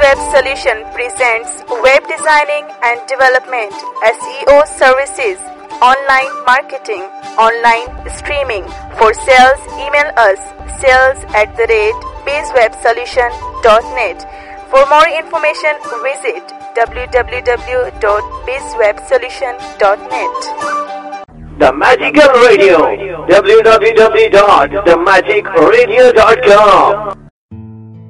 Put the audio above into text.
Web Solution presents web designing and development, SEO services, online marketing, online streaming. For sales, email us sales@bizwebsolution.net. For more information, visit www.bizwebsolution.net. The Magical Radio, www.themagicradio.com.